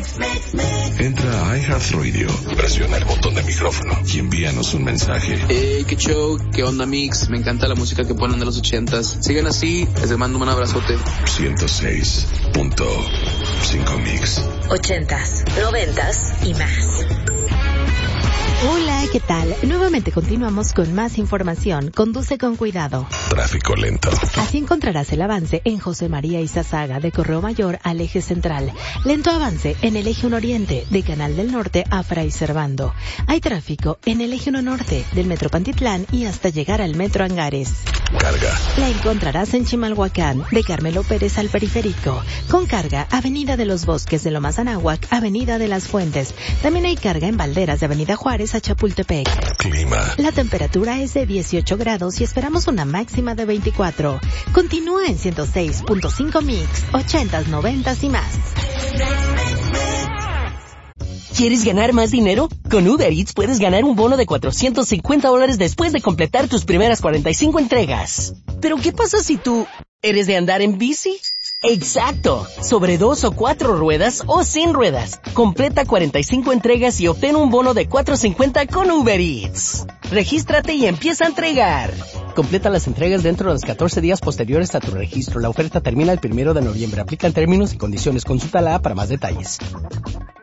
Entra a iHeartRadio, presiona el botón de micrófono y envíanos un mensaje. Qué show, qué onda mix, me encanta la música que ponen de los 80s. Sigan así, les mando un abrazote. 106.5 Mix. 80s, 90s y más. Hola, ¿qué tal? Nuevamente continuamos con más información. Conduce con cuidado. Tráfico lento. Así encontrarás el avance en José María Izazaga de Correo Mayor al eje central. Lento avance en el eje 1 Oriente de Canal del Norte a Fray Servando. Hay tráfico en el eje 1 Norte del Metro Pantitlán y hasta llegar al Metro Angares. Carga. La encontrarás en Chimalhuacán de Carmelo Pérez al Periférico. Con carga, Avenida de los Bosques de Lomas Anáhuac, Avenida de las Fuentes. También hay carga en Valderas de Avenida Juárez a Chapultepec. Clima. La temperatura es de 18 grados y esperamos una máxima de 24. Continúa en 106.5 Mix, 80s, 90s y más. ¿Quieres ganar más dinero? Con Uber Eats puedes ganar un bono de $450 después de completar tus primeras 45 entregas. ¿Pero qué pasa si tú eres de andar en bici? ¡Exacto! Sobre 2 o 4 ruedas o sin ruedas. Completa 45 entregas y obtén un bono de $450 con Uber Eats. Regístrate y empieza a entregar. Completa las entregas dentro de los 14 días posteriores a tu registro. La oferta termina el 1 de noviembre. Aplican términos y condiciones. Consulta la app para más detalles.